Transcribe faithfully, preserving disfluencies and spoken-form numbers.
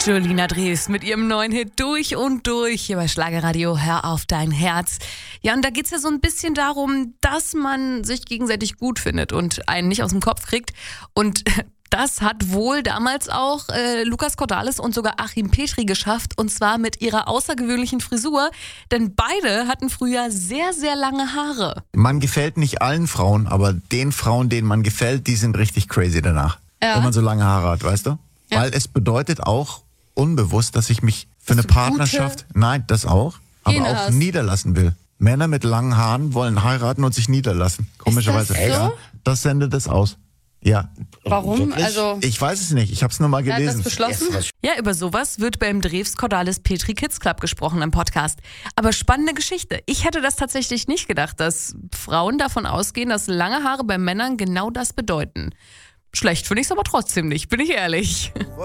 Julina Drews mit ihrem neuen Hit Durch und Durch hier bei Schlagerradio Hör auf dein Herz. Ja, und da geht's ja so ein bisschen darum, dass man sich gegenseitig gut findet und einen nicht aus dem Kopf kriegt. Und das hat wohl damals auch äh, Lukas Cordalis und sogar Achim Petri geschafft, und zwar mit ihrer außergewöhnlichen Frisur, denn beide hatten früher sehr, sehr lange Haare. Man gefällt nicht allen Frauen, aber den Frauen, denen man gefällt, die sind richtig crazy danach, Ja. wenn man so lange Haare hat, weißt du? Ja. Weil es bedeutet auch unbewusst, dass ich mich für eine du Partnerschaft, nein, das auch, aber Gene auch hast. niederlassen will. Männer mit langen Haaren wollen heiraten und sich niederlassen. Komischerweise. das so? Ja, das sendet es aus. Ja. Warum? Wirklich? Also, Ich weiß es nicht, ich habe es nur mal wer hat das gelesen. beschlossen? Yes, Ja, über sowas wird beim Drews Cordalis Petri Kids Club gesprochen im Podcast. Aber spannende Geschichte. Ich hätte das tatsächlich nicht gedacht, dass Frauen davon ausgehen, dass lange Haare bei Männern genau das bedeuten. Schlecht finde ich es aber trotzdem nicht, bin ich ehrlich.